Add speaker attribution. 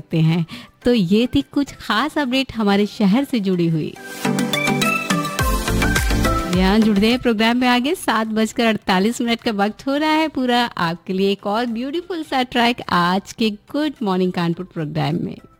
Speaker 1: करते हैं। तो ये थी कुछ खास अपडेट हमारे शहर से जुड़ी हुई। यहाँ जुड़ते हैं प्रोग्राम में आगे। 7:48 का वक्त हो रहा है पूरा आपके लिए एक और ब्यूटीफुल सा ट्रैक आज के गुड मॉर्निंग कानपुर प्रोग्राम में।